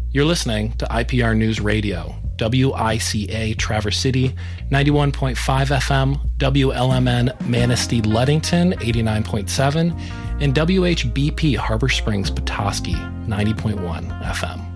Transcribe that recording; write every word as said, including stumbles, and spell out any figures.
You're listening to I P R News Radio, W I C A Traverse City, ninety-one point five F M, W L M N Manistee Ludington, eighty-nine point seven, and W H B P Harbor Springs Petoskey, ninety point one F M.